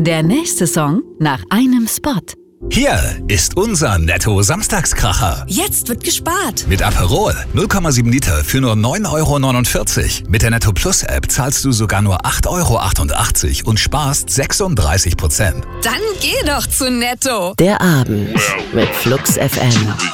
Der nächste Song nach einem Spot. Hier ist unser Netto-Samstagskracher. Jetzt wird gespart. Mit Aperol 0,7 Liter für nur 9,49 €. Mit der Netto Plus App zahlst du sogar nur 8,88 € und sparst 36%. Dann geh doch zu Netto. Der Abend mit Flux FM.